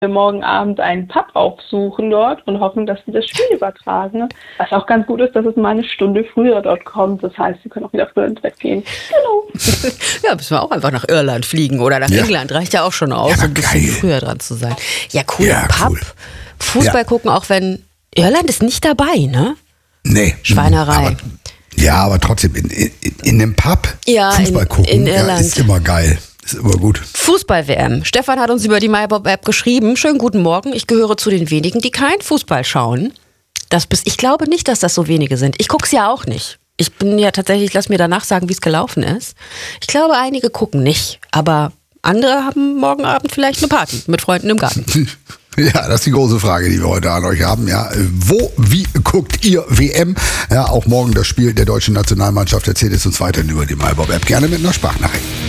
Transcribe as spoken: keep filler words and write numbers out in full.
wir morgen Abend einen Pub aufsuchen dort und hoffen, dass sie das Spiel übertragen. Was auch ganz gut ist, dass es mal eine Stunde früher dort kommt. Das heißt, sie können auch wieder früher ins Bett gehen. Genau. Ja, müssen wir auch einfach nach Irland fliegen oder nach ja. England. Reicht ja auch schon aus, ja, um ein bisschen geil. früher dran zu sein. Ja, cool. Ja, Pub, cool. Fußball ja. gucken, auch wenn Irland ist nicht dabei, ne? Nee. Schweinerei. Aber, ja, aber trotzdem, in, in, in einem Pub ja, Fußball in, gucken in Irland. Ja, ist immer geil. Ist immer gut. Fußball-W M. Stefan hat uns über die MyBob-App geschrieben. Schönen guten Morgen. Ich gehöre zu den wenigen, die kein Fußball schauen. Das bist, ich glaube nicht, dass das so wenige sind. Ich gucke es ja auch nicht. Ich bin ja tatsächlich, lass mir danach sagen, wie es gelaufen ist. Ich glaube, einige gucken nicht. Aber andere haben morgen Abend vielleicht eine Party mit Freunden im Garten. Ja, das ist die große Frage, die wir heute an euch haben. Ja, wo, wie guckt ihr W M? Ja, auch morgen das Spiel der deutschen Nationalmannschaft. Erzählt es uns weiterhin über die MyBob-App. Gerne mit einer Sprachnachricht.